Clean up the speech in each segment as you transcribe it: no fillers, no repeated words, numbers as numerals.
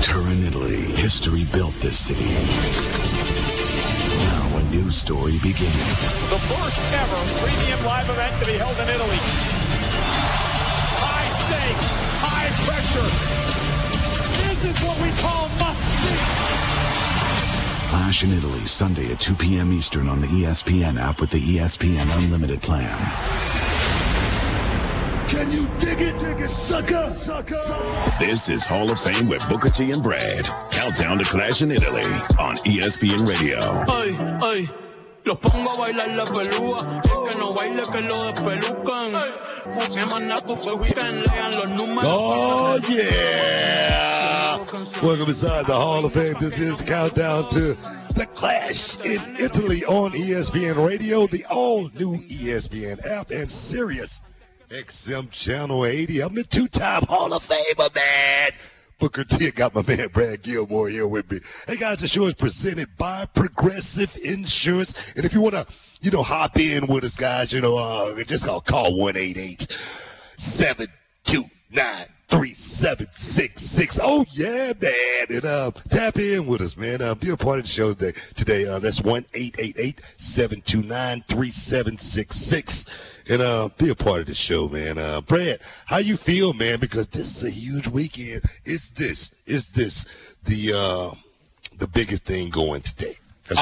Turin, Italy. History built this city. Now a new story begins. The first ever premium live event to be held in Italy. High stakes, high pressure. This is what we call must-see. Clash in Italy, Sunday at 2 p.m. Eastern on the ESPN app with the ESPN Unlimited plan. Can you dig it, sucker? This is Hall of Fame with Booker T and Brad. Countdown to Clash in Italy on ESPN Radio. Ay, ay, los pongo a bailar la pelúa. El que no baile que lo despelucan. Busquen manaco fue weekend, lean los números. Oh, yeah. Welcome inside the Hall of Fame. This is the countdown to the Clash in Italy on ESPN Radio, the all-new ESPN app, and Sirius XM Channel 80. I'm the two-time Hall of Famer, man. Booker T. Got my man Brad Gilmore here with me. Hey, guys, the show is presented by Progressive Insurance. And if you want to, hop in with us, guys, just call 1-888-729-3766. Oh, yeah, man. And tap in with us, man. Be a part of the show today. That's 1-888-729-3766. And be a part of the show, man. Brad, how you feel, man? Because this is a huge weekend. Is this the biggest thing going today?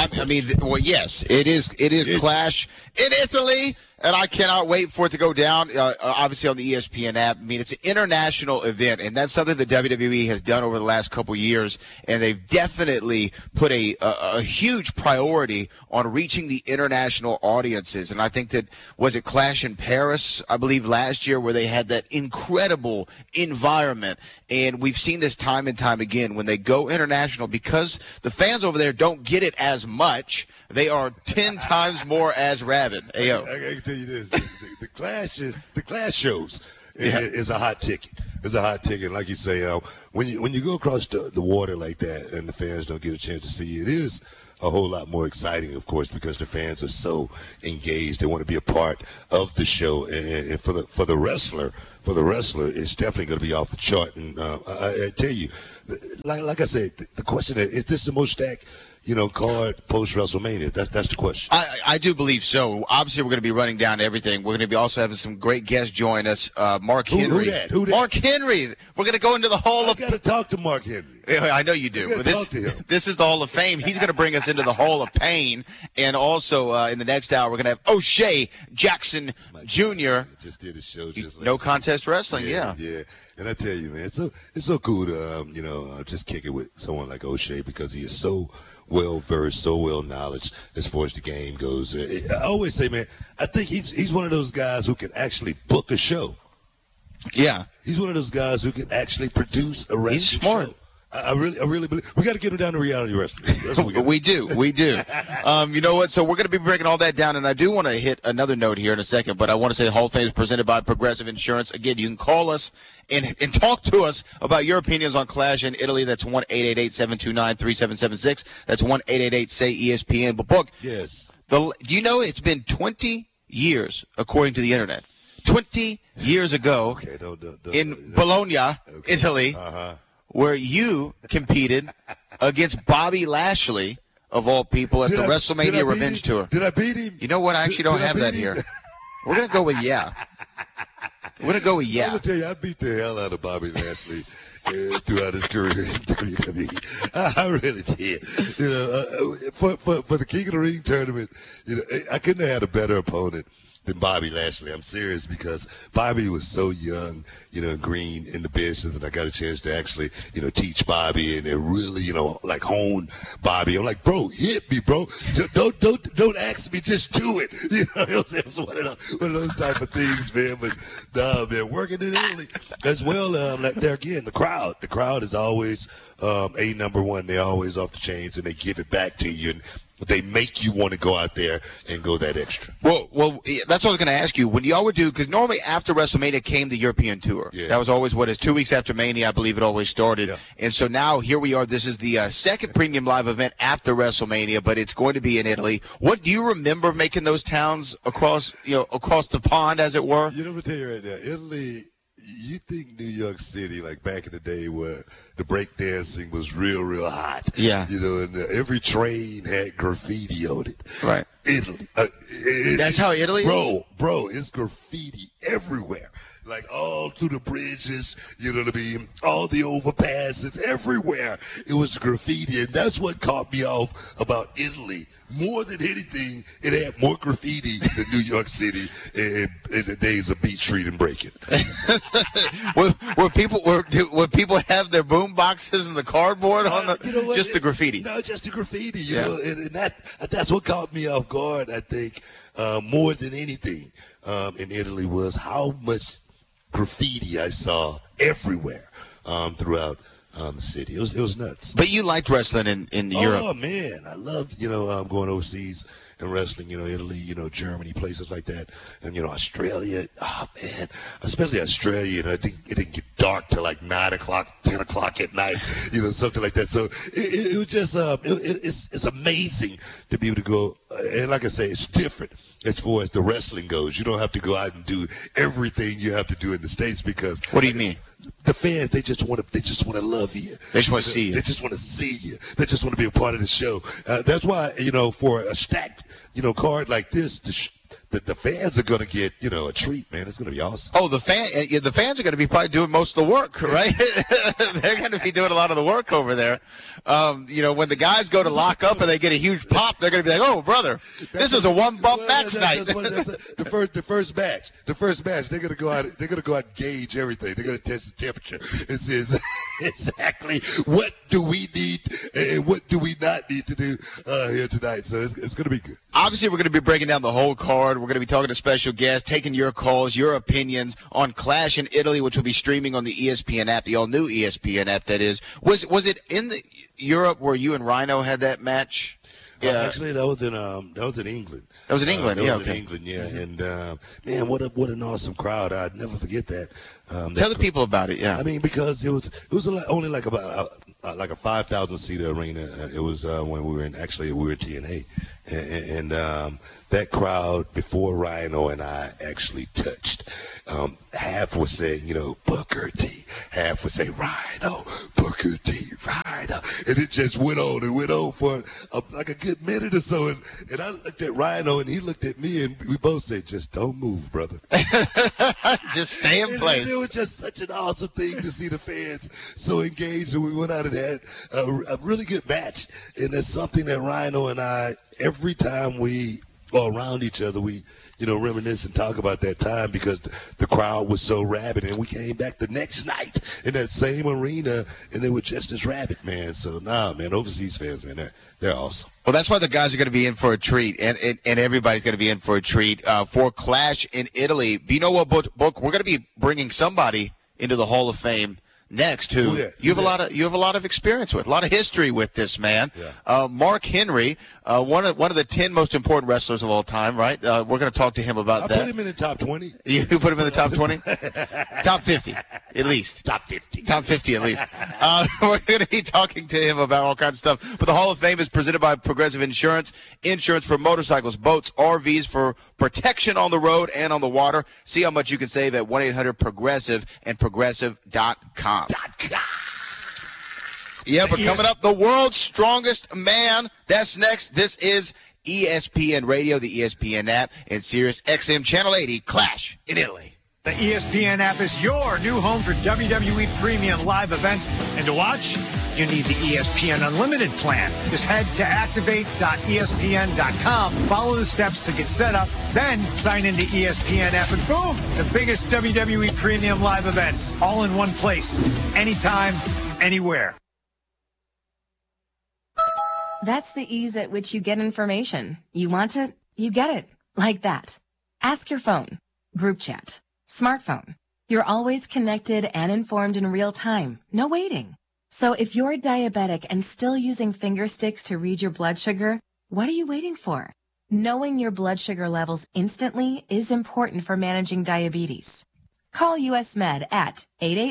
Yes, it is. It is Clash in Italy, and I cannot wait for it to go down. Obviously on the ESPN app. I mean, it's an international event, and that's something the WWE has done over the last couple years, and they've definitely put a huge priority on reaching the international audiences. And I think that was it Clash in Paris, I believe, last year, where they had that incredible environment, and we've seen this time and time again when they go international, because the fans over there don't get it as much. They are 10 times more as rabid. Ayo. I can tell you this: the Clash shows is a hot ticket. It's a hot ticket, like you say. When you go across the water like that, and the fans don't get a chance to see you, it is a whole lot more exciting, of course, because the fans are so engaged. They want to be a part of the show, and for the wrestler, it's definitely going to be off the chart. And I tell you, like I said, the question is this the most stacked card post WrestleMania? That's the question. I do believe so. Obviously, we're going to be running down everything. We're going to be also having some great guests join us. Mark Henry. Who that? Mark Henry. We're going to go into the Hall of. I got to talk to Mark Henry. I know you do. But talk to him. This is the Hall of Fame. He's going to bring us into the Hall of Pain, and also in the next hour we're going to have O'Shea Jackson Jr. Just did a show. No Contest Wrestling. Yeah. And I tell you, man, it's so cool to just kick it with someone like O'Shea, because he is so well-versed, so well-knowledged as far as the game goes. I always say, man, I think he's one of those guys who can actually book a show. Yeah. He's one of those guys who can actually produce a wrestling He's smart. show. I really believe we got to get him down to reality wrestling. That's what we do. You know what? So we're going to be breaking all that down, and I do want to hit another note here in a second, but I want to say Hall of Fame is presented by Progressive Insurance. Again, you can call us and talk to us about your opinions on Clash in Italy. That's 1-888-729-3776. That's 1-888-SAY-ESPN. But Book, yes. Do you know it's been 20 years, according to the Internet, 20 years ago in Bologna, Italy, where you competed against Bobby Lashley, of all people, at the WrestleMania Revenge Tour. Did I beat him? You know what? I actually don't have that here. We're going to go with yeah. We're going to go with yeah. I'm going to tell you, I beat the hell out of Bobby Lashley throughout his career in WWE. I really did. For the King of the Ring tournament, I couldn't have had a better opponent than Bobby Lashley. I'm serious, because Bobby was so young, green in the business, and I got a chance to actually, teach Bobby and really, like hone Bobby. I'm like, bro, hit me, bro. Don't ask me, just do it. It was one of those type of things, man. But nah, man, working in Italy as well. There again, the crowd is always a number one. They're always off the chains, and they give it back to you. And they make you want to go out there and go that extra. Well, that's what I was going to ask you. When y'all would do, because normally after WrestleMania came the European Tour. Yeah. That was always 2 weeks after Mania, I believe it always started. Yeah. And so now here we are. This is the second premium live event after WrestleMania, but it's going to be in Italy. What do you remember making those towns across the pond, as it were? Let me tell you right now, Italy. you think New York City, like back in the day where the breakdancing was real hot. Yeah. You know, and every train had graffiti on it. Right. Italy. That's how Italy is? Bro, it's graffiti everywhere. Like all through the bridges, you know what I mean? All the overpasses, everywhere. It was graffiti, and that's what caught me off about Italy. More than anything, it had more graffiti than New York City in the days of Beat Street and Breaking. Would people have their boom boxes and the cardboard on the just the graffiti? No, just the graffiti. You know, and that's what caught me off guard. I think more than anything in Italy was how much graffiti I saw everywhere throughout the city. It was nuts. But you liked wrestling in Europe. Oh man, I loved going overseas and wrestling. Italy, Germany, places like that, and Australia. Oh man, especially Australia. It didn't get dark till like 9 o'clock, 10 o'clock at night. Something like that. So it was just it's amazing to be able to go. And like I say, it's different as far as the wrestling goes. You don't have to go out and do everything you have to do in the States because. What do you mean? The fans, they just want to love you. They just want to see you. They just want to see you. They just want to be a part of the show. That's why, for a stacked, card like this, the fans are going to get, a treat, man. It's going to be awesome. Oh, the fans are going to be probably doing most of the work, right? They're going to be doing a lot of the work over there. When the guys go to lock up and they get a huge pop, they're going to be like, "Oh, brother, this is a one-bump match night." The first match, they're going to go out. They're going to go out and gauge everything. They're going to test the temperature. It says exactly what do we need and what do we not need to do here tonight. So it's going to be good. Obviously, we're going to be breaking down the whole card. We're going to be talking to special guests, taking your calls, your opinions on Clash in Italy, which will be streaming on the ESPN app, the all-new ESPN app, that is. Was it in Europe where you and Rhino had that match? Yeah, actually, that was in England. That was in England, in England, yeah. And man, what an awesome crowd! I'd never forget that. Tell the people about it, yeah. I mean, because it was only like about like a 5,000 seater arena. It was when we were in TNA, and that crowd before Rhino and I actually touched. Half was saying, Booker T. Half would say Rhino, Booker T, Rhino, and it just went on for like a good minute or so. And I looked at Rhino and he looked at me, and we both said, "Just don't move, brother. Just stay in place." It was just such an awesome thing to see the fans so engaged, and we went out and had a really good match. And that's something that Rhino and I, every time we are around each other, we reminisce and talk about that time because the crowd was so rabid. And we came back the next night in that same arena, and they were just as rabid, man. So, man, overseas fans, man, they're awesome. Well, that's why the guys are going to be in for a treat, and everybody's going to be in for a treat for Clash in Italy. But you know what, Book? We're going to be bringing somebody into the Hall of Fame next who you have a lot of experience with, a lot of history with this man. Yeah. Mark Henry, one of the 10 most important wrestlers of all time, right? We're going to talk to him about that. I put him in the top 20. You put him in the top 20? Top 50, at least. Top 50. Top 50, at least. We're going to be talking to him about all kinds of stuff. But the Hall of Fame is presented by Progressive Insurance. Insurance for motorcycles, boats, RVs, for protection on the road and on the water. See how much you can save at 1-800-PROGRESSIVE and Progressive.com. Yeah, but coming up, the world's strongest man. That's next. This is ESPN Radio, the ESPN app, and Sirius XM Channel 80, Clash in Italy. The ESPN app is your new home for WWE premium live events. And to watch, you need the ESPN Unlimited plan. Just head to activate.espn.com, follow the steps to get set up, then sign into ESPN app, and boom, the biggest WWE premium live events, all in one place, anytime, anywhere. That's the ease at which you get information. You want it, you get it. Like that. Ask your phone. Group chat. Smartphone. You're always connected and informed in real time. No waiting. So if you're diabetic and still using finger sticks to read your blood sugar, what are you waiting for? Knowing your blood sugar levels instantly is important for managing diabetes. Call US Med at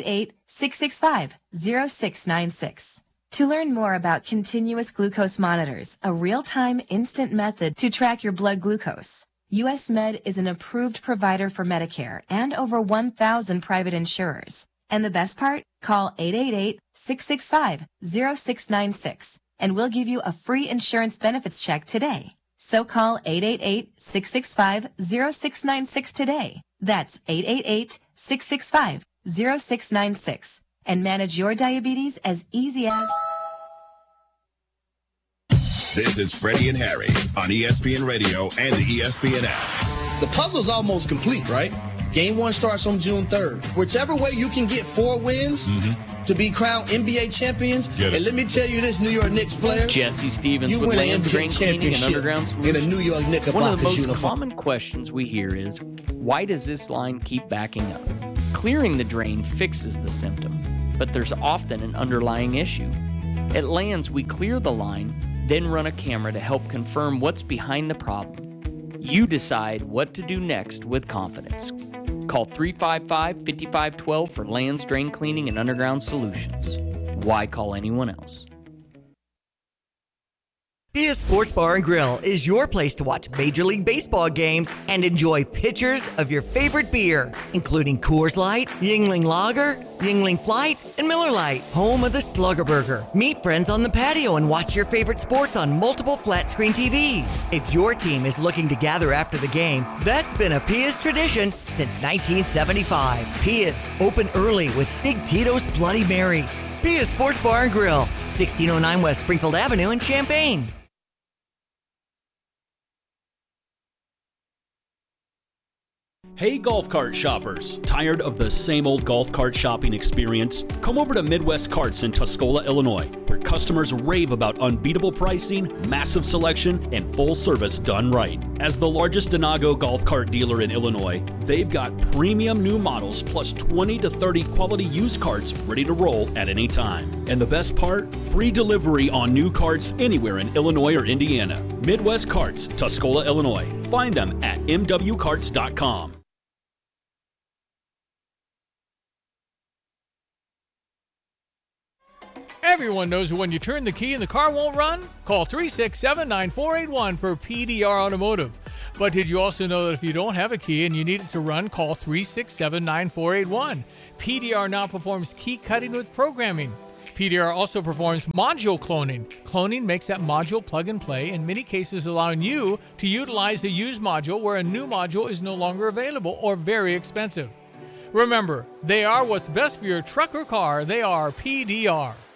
888-665-0696. To learn more about continuous glucose monitors, a real-time instant method to track your blood glucose. US Med is an approved provider for Medicare and over 1,000 private insurers. And the best part? Call 888-665-0696 and we'll give you a free insurance benefits check today. So call 888-665-0696 today. That's 888-665-0696 and manage your diabetes as easy as... This is Freddie and Harry on ESPN Radio and the ESPN app. The puzzle's almost complete, right? Game 1 starts on June 3rd. Whichever way you can get 4 wins to be crowned NBA champions, and let me tell you this, New York Knicks players, Jesse Stevens you with win an Lands NBA Drain Cleaning and championship Underground Solutions. in a New York Knickerbockers One of the most uniform. common questions we hear is, why does this line keep backing up? Clearing the drain fixes the symptom, but there's often an underlying issue. At Lands, we clear the line, then run a camera to help confirm what's behind the problem. You decide what to do next with confidence. Call 355-5512 for Lands Drain Cleaning and Underground Solutions. Why call anyone else? Pia Sports Bar and Grill is your place to watch Major League Baseball games and enjoy pitchers of your favorite beer, including Coors Light, Yuengling Lager, Yuengling Flight, and Miller Lite, home of the Slugger Burger. Meet friends on the patio and watch your favorite sports on multiple flat-screen TVs. If your team is looking to gather after the game, that's been a Pia's tradition since 1975. Pia's, open early with Big Tito's Bloody Marys. Pia's Sports Bar and Grill, 1609 West Springfield Avenue in Champaign. Hey golf cart shoppers, tired of the same old golf cart shopping experience? Come over to Midwest Carts in Tuscola, Illinois, where customers rave about unbeatable pricing, massive selection, and full service done right. As the largest Denago golf cart dealer in Illinois, they've got premium new models plus 20 to 30 quality used carts ready to roll at any time. And the best part? Free delivery on new carts anywhere in Illinois or Indiana. Midwest Carts, Tuscola, Illinois. Find them at mwcarts.com. Everyone knows that when you turn the key and the car won't run, call 367-9481 for PDR Automotive. But did you also know that if you don't have a key and you need it to run, call 367-9481. PDR now performs key cutting with programming. PDR also performs module cloning. Cloning makes that module plug and play, in many cases allowing you to utilize a used module where a new module is no longer available or very expensive. Remember, they are what's best for your truck or car. They are PDR.